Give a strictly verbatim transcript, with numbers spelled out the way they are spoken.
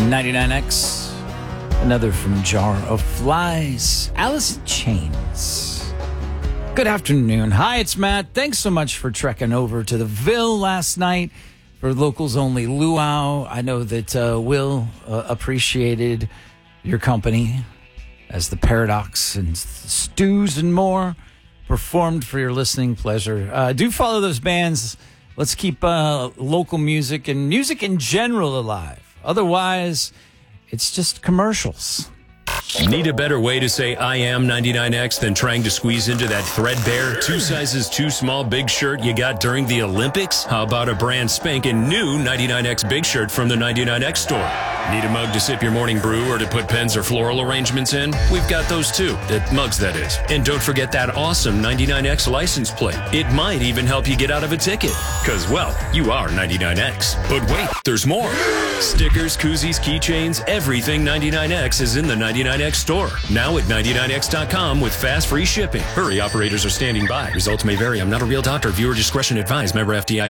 ninety-nine X, another from Jar of Flies, Alice in Chains. Good afternoon. Hi, it's Matt. Thanks so much for trekking over to the Ville last night for Locals Only Luau. I know that uh, Will uh, appreciated your company as the Paradox and Stews and more performed for your listening pleasure. Uh, do follow those bands. Let's keep uh, local music and music in general alive. Otherwise, it's just commercials. Need a better way to say I am ninety-nine X than trying to squeeze into that threadbare, two sizes too small big shirt you got during the Olympics? How about a brand spanking new ninety-nine X big shirt from the ninety-nine X store? Need a mug to sip your morning brew or to put pens or floral arrangements in? We've got those too. At mugs, that is. And don't forget that awesome ninety-nine X license plate. It might even help you get out of a ticket. Because, well, you are ninety-nine X. But wait, there's more. Stickers, koozies, keychains, everything ninety-nine X is in the ninety-nine X store. Now at ninety-nine X dot com with fast free shipping. Hurry, operators are standing by. Results may vary. I'm not a real doctor. Viewer discretion advised. Member F D I.